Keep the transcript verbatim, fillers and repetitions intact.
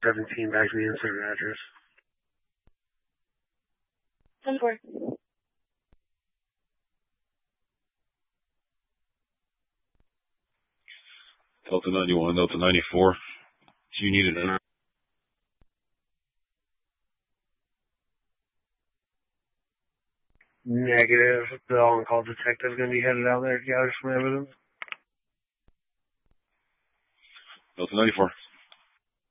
seventeen back to the incident address. ten four. Delta ninety-one, Delta ninety-four. Do you need it in? Negative. The on-call detective is going to be headed out there to gather some evidence. Delta ninety-four.